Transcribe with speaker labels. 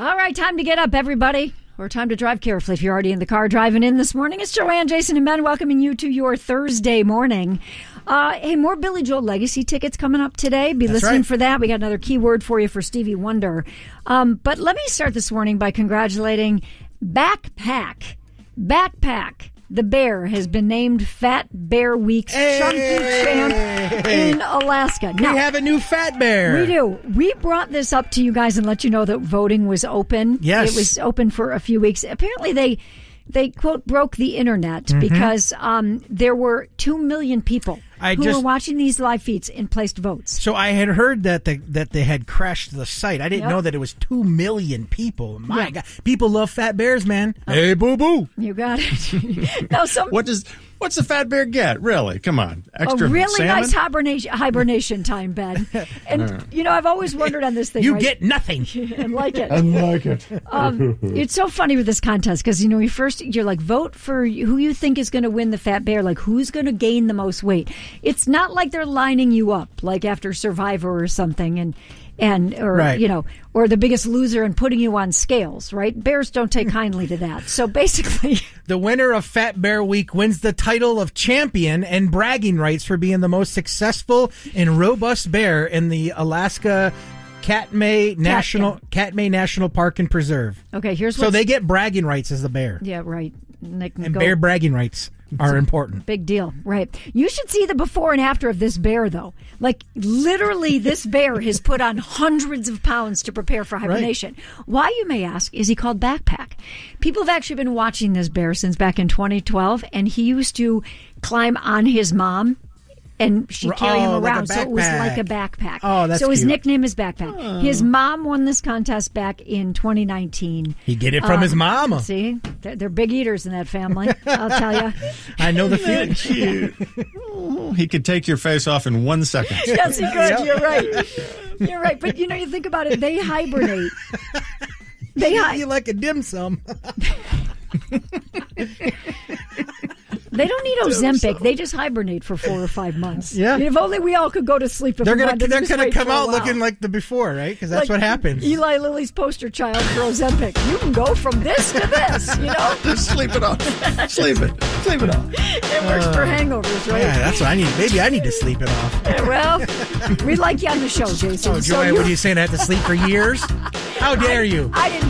Speaker 1: All right, time to get up, everybody. Or time to drive carefully if you're already in the car driving in this morning. It's Joanne, Jason, and Ben welcoming you to your Thursday morning. Hey, more Billy Joel Legacy tickets coming up today. Be listening for that. We got another keyword for you for Stevie Wonder. But let me start this morning by congratulating Backpack. The bear has been named Fat Bear Week's chunky champ in Alaska. Now,
Speaker 2: we have a new fat bear.
Speaker 1: We do. We brought this up to you guys and let you know that voting was open.
Speaker 2: Yes.
Speaker 1: It was open for a few weeks. Apparently they quote, broke the internet because there were 2 million people who were watching these live feeds and placed votes.
Speaker 2: So I had heard that they had crashed the site. I didn't know that it was 2 million people. My God. People love fat bears, man. Hey, boo-boo.
Speaker 1: You got it. Now,
Speaker 3: What's the fat bear get? Really? Come on. Extra
Speaker 1: a really
Speaker 3: salmon?
Speaker 1: nice hibernation time, Ben. And, I've always wondered on this thing.
Speaker 2: You get nothing.
Speaker 1: And like it.
Speaker 3: It's
Speaker 1: so funny with this contest because, you're like, vote for who you think is going to win the fat bear. Like, who's going to gain the most weight? It's not like they're lining you up like after Survivor or something or the Biggest Loser and putting you on scales, right? Bears don't take kindly to that. So basically,
Speaker 2: the winner of Fat Bear Week wins the title of champion and bragging rights for being the most successful and robust bear in the Alaska Katmai National Park and Preserve.
Speaker 1: Okay,
Speaker 2: so they get bragging rights as the bear.
Speaker 1: Yeah, right.
Speaker 2: And bear bragging rights are important.
Speaker 1: Big deal, right? You should see the before and after of this bear, though. Like, literally, this bear has put on hundreds of pounds to prepare for hibernation. Right. Why, you may ask, is he called Backpack? People have actually been watching this bear since back in 2012, and he used to climb on his mom, and she'd carry him around, so it was like a backpack.
Speaker 2: Oh, that's
Speaker 1: so his
Speaker 2: cute.
Speaker 1: nickname is Backpack. Oh. His mom won this contest back in 2019.
Speaker 2: He get it from his mama.
Speaker 1: See? They're big eaters in that family, I'll tell you.
Speaker 2: I know the feeling.
Speaker 3: Cute. He could take your face off in 1 second.
Speaker 1: Yes, he could. You're right. You're right. But, you think about it. They hibernate.
Speaker 2: You like a dim sum.
Speaker 1: They don't need Ozempic. They just hibernate for 4 or 5 months.
Speaker 2: Yeah.
Speaker 1: If only we all could go to sleep.
Speaker 2: They're going to come out looking like the before, right? Because that's what happens.
Speaker 1: Eli Lilly's poster child for Ozempic. You can go from this to this,
Speaker 3: Just sleep it off. Sleep it off.
Speaker 1: It works for hangovers, right?
Speaker 2: Yeah, that's what I need. Maybe I need to sleep it off.
Speaker 1: Well, we like you on the show, Jason.
Speaker 2: Oh, Joy, what are you saying? I have to sleep for years? How dare you?
Speaker 1: I didn't